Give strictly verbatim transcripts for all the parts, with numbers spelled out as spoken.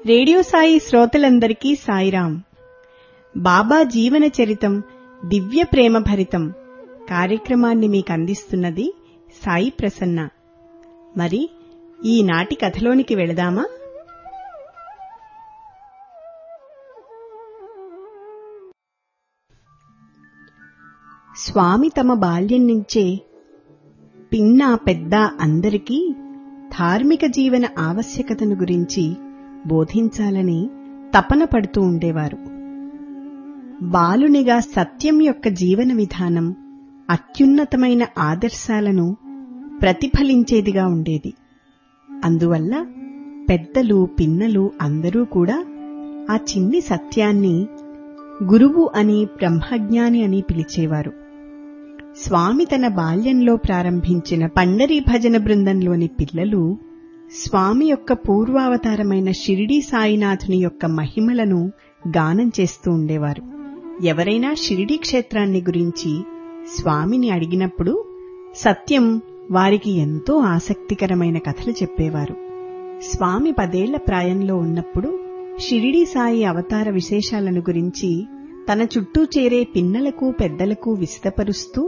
Radio Sai శ్రోతలందరికీ సాయిరాం. బాబా జీవన చరితం దివ్య ప్రేమ భరితం కార్యక్రమాన్ని మీకు అందిస్తున్నది సాయి ప్రసన్న. మరి ఈనాటి కథలోనికి వెళదామా? స్వామి తమ బాల్యం నుంచే పిన్న పెద్ద అందరికీ ధార్మిక జీవన ఆవశ్యకతను గురించి బోధించాలని తపన పడుతూ ఉండేవారు. బాలునిగా సత్యం యొక్క జీవన విధానం అత్యున్నతమైన ఆదర్శాలను ప్రతిఫలించేదిగా ఉండేది. అందువల్ల పెద్దలు పిన్నలు అందరూ కూడా ఆ చిన్ని సత్యాన్ని గురువు అని బ్రహ్మజ్ఞాని అని పిలిచేవారు. స్వామి తన బాల్యంలో ప్రారంభించిన పండరీ భజన బృందంలోని పిల్లలు స్వామి యొక్క పూర్వావతారమైన షిరిడీ సాయినాథుని యొక్క మహిమలను గానం చేస్తూ ఉండేవారు. ఎవరైనా షిరిడీ క్షేత్రాన్ని గురించి స్వామిని అడిగినప్పుడు సత్యం వారికి ఎంతో ఆసక్తికరమైన కథలు చెప్పేవారు. స్వామి పదేళ్ల ప్రాయంలో ఉన్నప్పుడు షిరిడీ సాయి అవతార విశేషాలను గురించి తన చుట్టూ చేరే పిన్నలకు పెద్దలకు విశదపరుస్తూ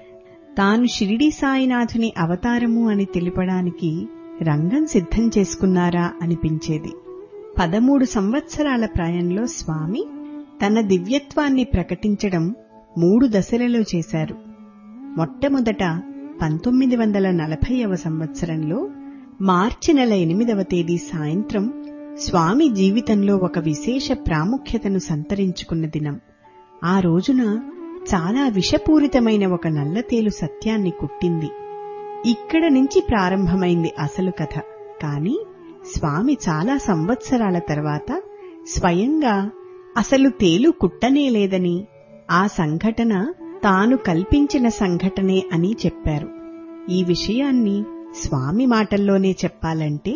తాను షిరిడీ సాయినాథుని అవతారము అని తెలుపడానికి రంగం సిద్ధం చేసుకున్నారా అనిపించేది. పదమూడు సంవత్సరాల ప్రాయంలో స్వామి తన దివ్యత్వాన్ని ప్రకటించడం మూడు దశలలో చేశారు. మొట్టమొదట పంతొమ్మిది వందల నలభైవ సంవత్సరంలో మార్చి నెల ఎనిమిదవ తేదీ సాయంత్రం స్వామి జీవితంలో ఒక విశేష ప్రాముఖ్యతను సంతరించుకున్న దినం. ఆ రోజున చాలా విషపూరితమైన ఒక నల్లతేలు సత్యాన్ని కుట్టింది. ఇక్కడ నుంచి ప్రారంభమైంది అసలు కథ. కాని స్వామి చాలా సంవత్సరాల తర్వాత స్వయంగా అసలు తేలు కుట్టనే లేదని, ఆ సంఘటన తాను కల్పించిన సంఘటనే అని చెప్పారు. ఈ విషయాన్ని స్వామి మాటల్లోనే చెప్పాలంటే,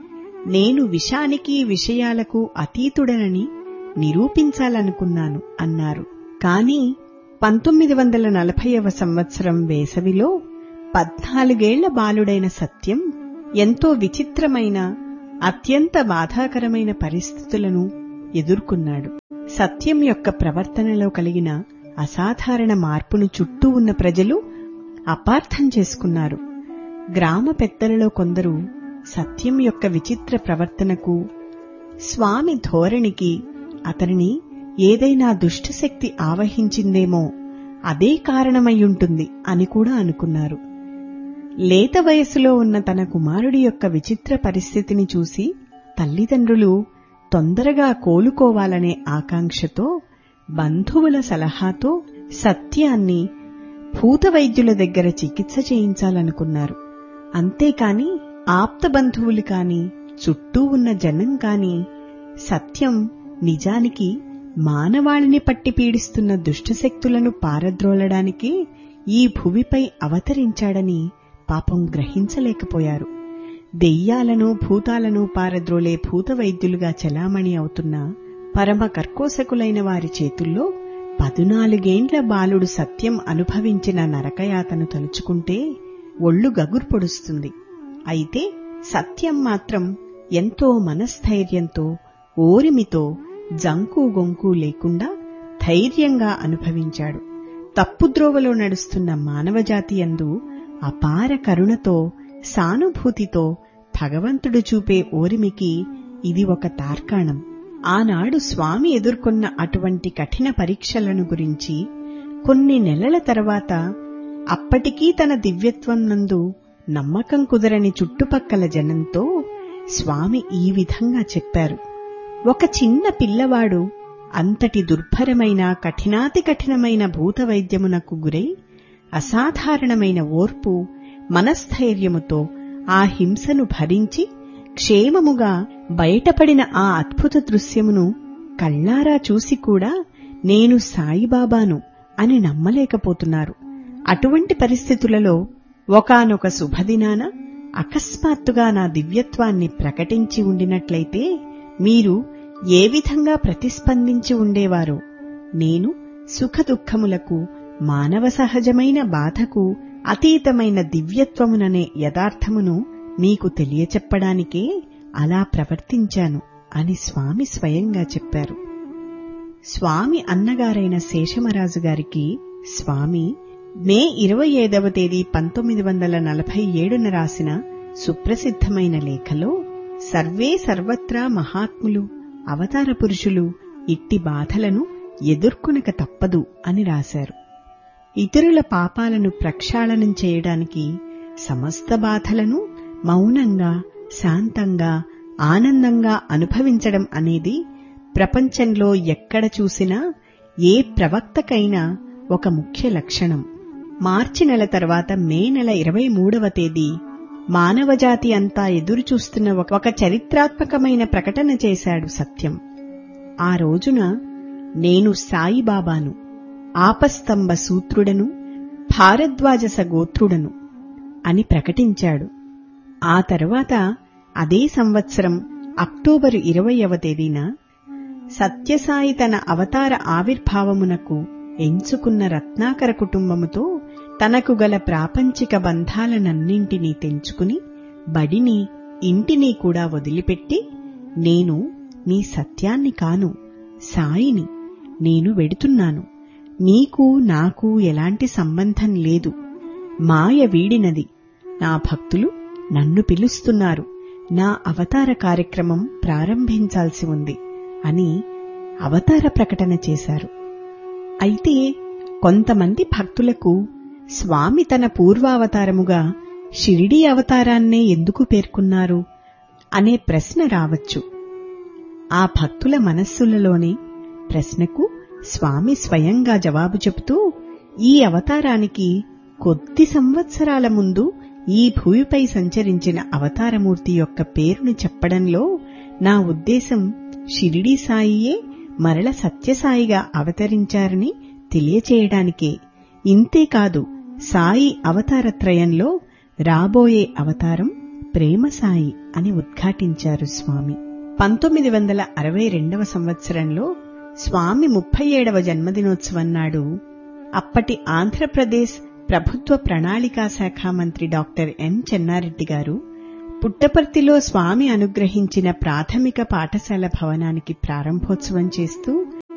నేను విషానికి విషయాలకు అతీతుడనని నిరూపించాలనుకున్నాను అన్నారు. కాని పంతొమ్మిది వందల నలభైవ సంవత్సరం వేసవిలో పద్నాలుగేళ్ల బాలుడైన సత్యం ఎంతో విచిత్రమైన అత్యంత బాధాకరమైన పరిస్థితులను ఎదుర్కొన్నాడు. సత్యం యొక్క ప్రవర్తనలో కలిగిన అసాధారణ మార్పును చుట్టూ ఉన్న ప్రజలు అపార్థం చేసుకున్నారు. గ్రామ పెద్దలలో కొందరు సత్యం యొక్క విచిత్ర ప్రవర్తనకు, స్వామి ధోరణికి అతనిని ఏదైనా దుష్టశక్తి ఆవహించిందేమో, అదే కారణమయ్యుంటుంది అని కూడా అనుకున్నారు. లేత వయసులో ఉన్న తన కుమారుడి యొక్క విచిత్ర పరిస్థితిని చూసి తల్లిదండ్రులు తొందరగా కోలుకోవాలనే ఆకాంక్షతో బంధువుల సలహాతో సత్యాన్ని భూత వైద్యుల దగ్గర చికిత్స చేయించాలనుకున్నారు. అంతేకాని ఆప్త బంధువులు కాని చుట్టూ ఉన్న జనం కాని సత్యం నిజానికి మానవాళిని పట్టి పీడిస్తున్న దుష్టశక్తులను పారద్రోలడానికి ఈ భువిపై అవతరించాడని పాపం గ్రహించలేకపోయారు. దెయ్యాలను భూతాలను పారద్రోలే భూత వైద్యులుగా చలామణి అవుతున్న పరమ కర్కోశకులైన వారి చేతుల్లో పదునాలుగేండ్ల బాలుడు సత్యం అనుభవించిన నరకయాతను తలుచుకుంటే ఒళ్లు గగురు పొడుస్తుంది. అయితే సత్యం మాత్రం ఎంతో మనస్థైర్యంతో, ఓరిమితో, జంకు గొంకు లేకుండా ధైర్యంగా అనుభవించాడు. తప్పుద్రోవలో నడుస్తున్న మానవజాతి యందు అపార కరుణతో, సానుభూతితో భగవంతుడు చూపే ఓరిమికి ఇది ఒక తార్కాణం. ఆనాడు స్వామి ఎదుర్కొన్న అటువంటి కఠిన పరీక్షలను గురించి కొన్ని నెలల తర్వాత అప్పటికీ తన దివ్యత్వం నందు నమ్మకం కుదరని చుట్టుపక్కల జనంతో స్వామి ఈ విధంగా చెప్పారు. ఒక చిన్న పిల్లవాడు అంతటి దుర్భరమైన కఠినాతి కఠినమైన భూత వైద్యమునకు గురై అసాధారణమైన ఓర్పు, మనస్థైర్యముతో ఆ హింసను భరించి క్షేమముగా బయటపడిన ఆ అద్భుత దృశ్యమును కళ్లారా చూసి కూడా నేను సాయిబాబాను అని నమ్మలేకపోతున్నారు. అటువంటి పరిస్థితులలో ఒకానొక శుభదినాన అకస్మాత్తుగా నా దివ్యత్వాన్ని ప్రకటించి ఉండినట్లయితే మీరు ఏ విధంగా ప్రతిస్పందించి ఉండేవారో, నేను సుఖదుఖములకు, మానవ సహజమైన బాధకు అతీతమైన దివ్యత్వముననే యథార్థమును మీకు తెలియచెప్పడానికే అలా ప్రవర్తించాను అని స్వామి స్వయంగా చెప్పారు. స్వామి అన్నగారైన శేషమరాజు గారికి స్వామి మే ఇరవై ఐదవ తేదీ పంతొమ్మిది వందల నలభై ఏడున రాసిన సుప్రసిద్ధమైన లేఖలో సర్వే సర్వత్రా మహాత్ములు అవతార పురుషులు ఇట్టి బాధలను ఎదుర్కొనక తప్పదు అని రాశారు. ఇతరుల పాపాలను ప్రక్షాళనం చేయడానికి సమస్త బాధలను మౌనంగా శాంతంగా ఆనందంగా అనుభవించడం అనేది ప్రపంచంలో ఎక్కడ చూసినా ఏ ప్రవక్తకైనా ఒక ముఖ్య లక్షణం. మార్చి నెల తర్వాత మే నెల ఇరవై మూడవ తేదీ మానవజాతి అంతా ఎదురుచూస్తున్న ఒక చరిత్రాత్మకమైన ప్రకటన చేశాడు సత్యం. ఆ రోజున నేను సాయిబాబాను, ఆపస్తంభ సూత్రుడను, భారద్వాజస గోత్రుడను అని ప్రకటించాడు. ఆ తరువాత అదే సంవత్సరం అక్టోబరు ఇరవైవ తేదీన సత్యసాయి తన అవతార ఆవిర్భావమునకు ఎంచుకున్న రత్నాకర కుటుంబముతో తనకు గల ప్రాపంచిక బంధాలనన్నింటినీ తెంచుకుని బడిని ఇంటిని కూడా వదిలిపెట్టి, నేను నీ సత్యాన్ని కాను, సాయిని, నేను వెడుతున్నాను, నీకు నాకు ఎలాంటి సంబంధం లేదు, మాయ వీడినది, నా భక్తులు నన్ను పిలుస్తున్నారు, నా అవతార కార్యక్రమం ప్రారంభించాల్సి ఉంది అని అవతార ప్రకటన చేశారు. అయితే కొంతమంది భక్తులకు స్వామి తన పూర్వావతారముగా షిరిడీ అవతారాన్నే ఎందుకు పేర్కొన్నారు అనే ప్రశ్న రావచ్చు. ఆ భక్తుల మనస్సులలోని ప్రశ్నకు స్వామి స్వయంగా జవాబు చెబుతూ, ఈ అవతారానికి కొద్ది సంవత్సరాల ముందు ఈ భూమిపై సంచరించిన అవతారమూర్తి యొక్క పేరును చెప్పడంలో నా ఉద్దేశం షిరిడీ సాయియే మరల సత్యసాయిగా అవతరించారని తెలియచేయడానికే. ఇంతేకాదు, సాయి అవతారత్రయంలో రాబోయే అవతారం ప్రేమసాయి అని ఉద్ఘాటించారు స్వామి. పంతొమ్మిది వందల అరవై రెండవ సంవత్సరంలో స్వామి ముప్పై ఏడవ జన్మదినోత్సవం నాడు అప్పటి ఆంధ్రప్రదేశ్ ప్రభుత్వ ప్రణాళికా శాఖ మంత్రి డాక్టర్ ఎం చెన్నారెడ్డి గారు పుట్టపర్తిలో స్వామి అనుగ్రహించిన ప్రాథమిక పాఠశాల భవనానికి ప్రారంభోత్సవం చేస్తూ,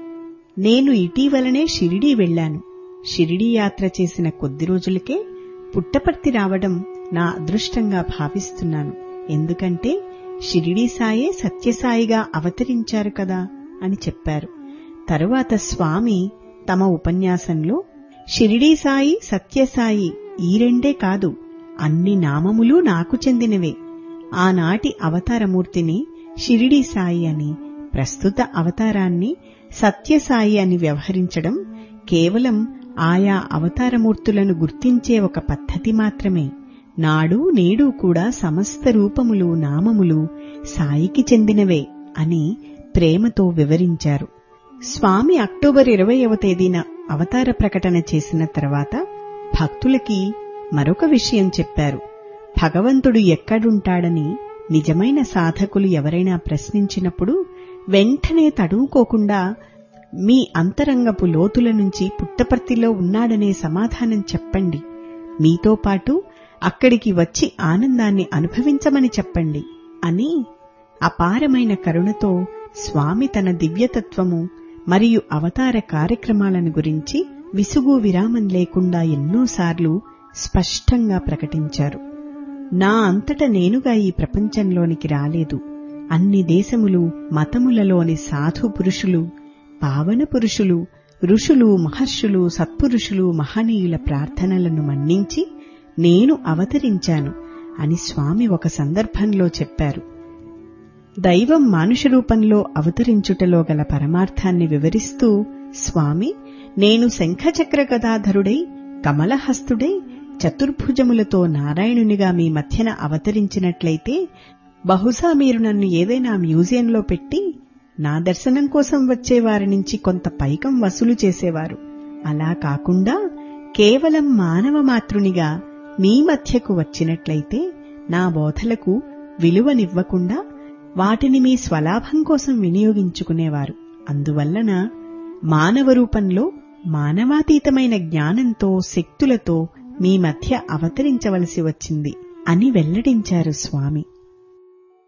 నేను ఇటీవలనే షిరిడీ వెళ్లాను. షిరిడీ యాత్ర చేసిన కొద్ది రోజులకే పుట్టపర్తి రావడం నా అదృష్టంగా భావిస్తున్నాను. ఎందుకంటే షిరిడీ సాయే సత్యసాయిగా అవతరించారు కదా అని చెప్పారు. తరువాత స్వామి తమ ఉపన్యాసంలో షిరిడీ సాయి సత్యసాయి ఈ రెండే కాదు, అన్ని నామములు నాకు చెందినవే. ఆనాటి అవతారమూర్తిని షిరిడీ సాయి అని, ప్రస్తుత అవతారాన్ని సత్యసాయి అని వ్యవహరించడం కేవలం ఆయా అవతారమూర్తులను గుర్తించే ఒక పద్ధతి మాత్రమే. నాడు నేడు కూడా సమస్త రూపములు నామములు సాయికి చెందినవే అని ప్రేమతో వివరించారు. స్వామి అక్టోబర్ ఇరవైవ తేదీన అవతార ప్రకటన చేసిన తర్వాత భక్తులకి మరొక విషయం చెప్పారు. భగవంతుడు ఎక్కడుంటాడని నిజమైన సాధకులు ఎవరైనా ప్రశ్నించినప్పుడు వెంటనే తడువుకోకుండా మీ అంతరంగపు లోతుల నుంచి పుట్టపర్తిలో ఉన్నాడనే సమాధానం చెప్పండి. మీతో పాటు అక్కడికి వచ్చి ఆనందాన్ని అనుభవించమని చెప్పండి అని అపారమైన కరుణతో స్వామి తన దివ్యతత్వము మరియు అవతార కార్యక్రమాలను గురించి విసుగు విరామం లేకుండా ఎన్నోసార్లు స్పష్టంగా ప్రకటించారు. నా అంతట నేనుగా ఈ ప్రపంచంలోనికి రాలేదు. అన్ని దేశములు మతములలోని సాధు పురుషులు, పావన పురుషులు, ఋషులు, మహర్షులు, సత్పురుషులు, మహనీయుల ప్రార్థనలను మన్నించి నేను అవతరించాను అని స్వామి ఒక సందర్భంలో చెప్పారు. దైవం మానుష రూపంలో అవతరించుటలో గల పరమార్థాన్ని వివరిస్తూ స్వామి, నేను శంఖచక్ర గదాధరుడై కమలహస్తుడై చతుర్భుజములతో నారాయణునిగా మీ మధ్యన అవతరించినట్లయితే బహుశా మీరు నన్ను ఏదైనా మ్యూజియంలో పెట్టి నా దర్శనం కోసం వచ్చేవారి నుంచి కొంత పైకం వసూలు చేసేవారు. అలా కాకుండా కేవలం మానవ మాతృనిగా మీ మధ్యకు వచ్చినట్లయితే నా బోధలకు విలువనివ్వకుండా వాటిని మీ స్వలాభం కోసం వినియోగించుకునేవారు. అందువల్లన మానవ రూపంలో మానవాతీతమైన జ్ఞానంతో శక్తులతో మీ మధ్య అవతరించవలసి వచ్చింది అని వెల్లడించారు స్వామి.